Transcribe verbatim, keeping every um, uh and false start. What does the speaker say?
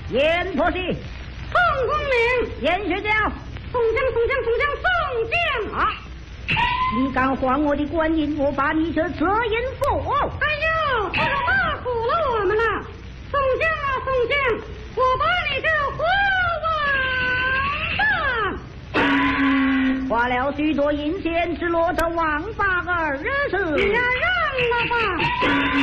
严婆媳， 奉公明， 严学长， 宋江，宋江，宋江，宋江啊！ 你敢还我的官银，我把你这责银付。 哎呦，这个大苦了我们了！宋江啊，宋江，我把你这活王八， 花了许多银钱，只落得王八二十。 你呀，让了吧！